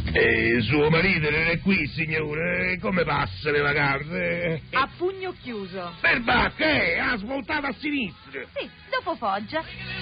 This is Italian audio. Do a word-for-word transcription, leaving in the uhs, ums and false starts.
E suo marito non è qui, signore. Come passa le vacanze? A pugno chiuso. Per bacca, eh? Ha svoltato a sinistra. Sì, dopo Foggia.